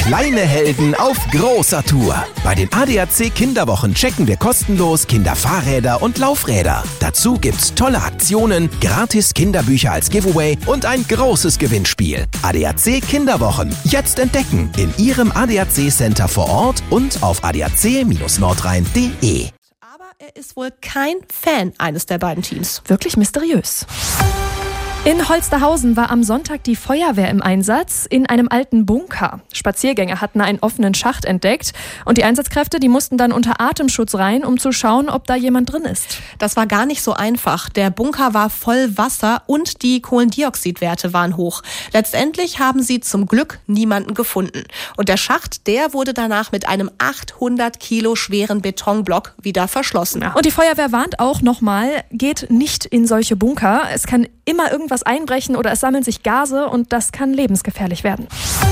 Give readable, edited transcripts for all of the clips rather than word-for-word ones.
Kleine Helden auf großer Tour. Bei den ADAC Kinderwochen checken wir kostenlos Kinderfahrräder und Laufräder. Dazu gibt's tolle Aktionen, gratis Kinderbücher als Giveaway und ein großes Gewinnspiel. ADAC Kinderwochen. Jetzt entdecken in Ihrem ADAC Center vor Ort und auf adac-nordrhein.de. Aber er ist wohl kein Fan eines der beiden Teams. Wirklich mysteriös. In Holsterhausen war am Sonntag die Feuerwehr im Einsatz in einem alten Bunker. Spaziergänger hatten einen offenen Schacht entdeckt und die Einsatzkräfte, die mussten dann unter Atemschutz rein, um zu schauen, ob da jemand drin ist. Das war gar nicht so einfach. Der Bunker war voll Wasser und die Kohlendioxidwerte waren hoch. Letztendlich haben sie zum Glück niemanden gefunden. Und der Schacht, der wurde danach mit einem 800 Kilo schweren Betonblock wieder verschlossen. Ja. Und die Feuerwehr warnt auch nochmal, geht nicht in solche Bunker. Es kann immer irgendwas einbrechen oder es sammeln sich Gase und das kann lebensgefährlich werden.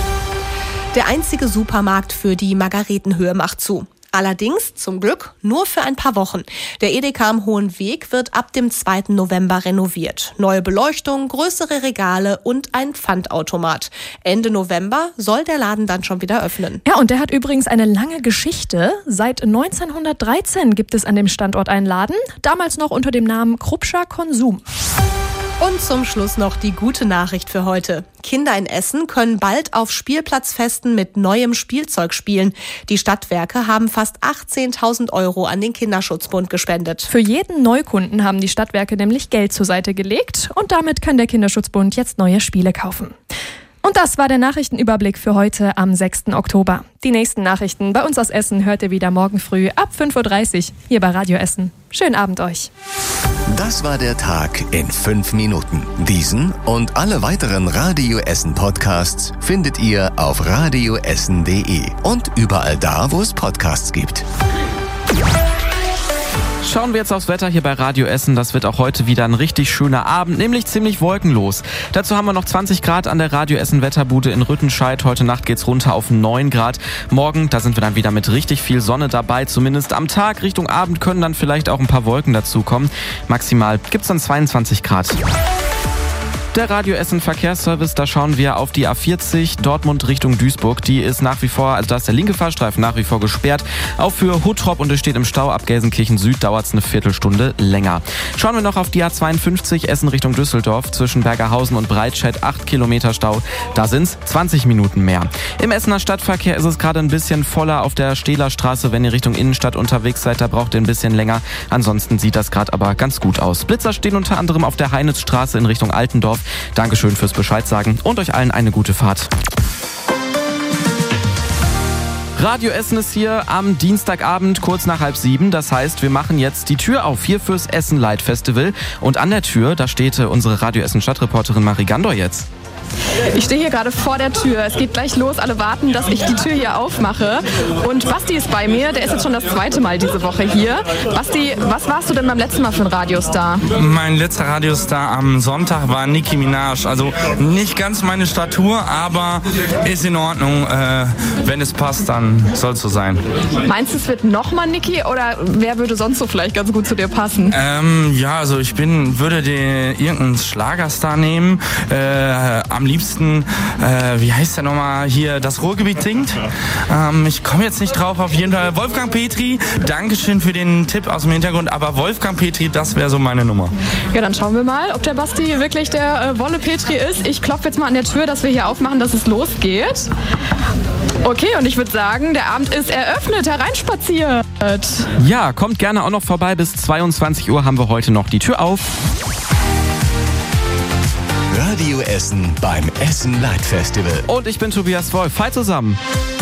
Der einzige Supermarkt für die Margaretenhöhe macht zu. Allerdings, zum Glück, nur für ein paar Wochen. Der Edeka am Hohen Weg wird ab dem 2. November renoviert. Neue Beleuchtung, größere Regale und ein Pfandautomat. Ende November soll der Laden dann schon wieder öffnen. Ja, und der hat übrigens eine lange Geschichte. Seit 1913 gibt es an dem Standort einen Laden, damals noch unter dem Namen Kruppscher Konsum. Und zum Schluss noch die gute Nachricht für heute. Kinder in Essen können bald auf Spielplatzfesten mit neuem Spielzeug spielen. Die Stadtwerke haben fast 18.000 € an den Kinderschutzbund gespendet. Für jeden Neukunden haben die Stadtwerke nämlich Geld zur Seite gelegt und damit kann der Kinderschutzbund jetzt neue Spiele kaufen. Und das war der Nachrichtenüberblick für heute am 6. Oktober. Die nächsten Nachrichten bei uns aus Essen hört ihr wieder morgen früh ab 5.30 Uhr hier bei Radio Essen. Schönen Abend euch. Das war der Tag in 5 Minuten. Diesen und alle weiteren Radio Essen Podcasts findet ihr auf radioessen.de und überall da, wo es Podcasts gibt. Schauen wir jetzt aufs Wetter hier bei Radio Essen. Das wird auch heute wieder ein richtig schöner Abend, nämlich ziemlich wolkenlos. Dazu haben wir noch 20 Grad an der Radio Essen Wetterbude in Rüttenscheid. Heute Nacht geht's runter auf 9 Grad. Morgen, da sind wir dann wieder mit richtig viel Sonne dabei. Zumindest am Tag. Richtung Abend können dann vielleicht auch ein paar Wolken dazukommen. Maximal gibt's dann 22 Grad. Der Radio Essen Verkehrsservice, da schauen wir auf die A40 Dortmund Richtung Duisburg. Die ist nach wie vor, also da ist der linke Fahrstreifen nach wie vor gesperrt. Auch für Huttrop und es steht im Stau. Ab Gelsenkirchen Süd dauert es eine Viertelstunde länger. Schauen wir noch auf die A52 Essen Richtung Düsseldorf. Zwischen Bergerhausen und Breitscheid 8 Kilometer Stau. Da sind es 20 Minuten mehr. Im Essener Stadtverkehr ist es gerade ein bisschen voller auf der Stehlerstraße. Wenn ihr Richtung Innenstadt unterwegs seid, da braucht ihr ein bisschen länger. Ansonsten sieht das gerade aber ganz gut aus. Blitzer stehen unter anderem auf der Heinitzstraße in Richtung Altendorf. Dankeschön fürs Bescheid sagen und euch allen eine gute Fahrt. Radio Essen ist hier am Dienstagabend kurz nach 6:30. Das heißt, wir machen jetzt die Tür auf hier fürs Essen Light Festival. Und an der Tür, da steht unsere Radio Essen Stadtreporterin Marie Gandor jetzt. Ich stehe hier gerade vor der Tür. Es geht gleich los. Alle warten, dass ich die Tür hier aufmache. Und Basti ist bei mir. Der ist jetzt schon das 2. Mal diese Woche hier. Basti, was warst du denn beim letzten Mal für ein Radiostar? Mein letzter Radiostar am Sonntag war Nicki Minaj. Also nicht ganz meine Statur, aber ist in Ordnung. Wenn es passt, dann soll es so sein. Meinst du, es wird nochmal Nicki oder wer würde sonst so vielleicht ganz gut zu dir passen? Ja, also ich würde irgendeinen Schlagerstar nehmen. Am liebsten, wie heißt der nochmal hier, das Ruhrgebiet singt. Ich komme jetzt nicht drauf, auf jeden Fall Wolfgang Petri. Dankeschön für den Tipp aus dem Hintergrund, aber Wolfgang Petri, das wäre so meine Nummer. Ja, dann schauen wir mal, ob der Basti wirklich der Wolle Petri ist. Ich klopfe jetzt mal an der Tür, dass wir hier aufmachen, dass es losgeht. Okay, und ich würde sagen, der Abend ist eröffnet, hereinspaziert. Ja, kommt gerne auch noch vorbei. Bis 22 Uhr haben wir heute noch die Tür auf. Radio Essen beim Essen Light Festival. Und ich bin Tobias Wolf. Hi zusammen.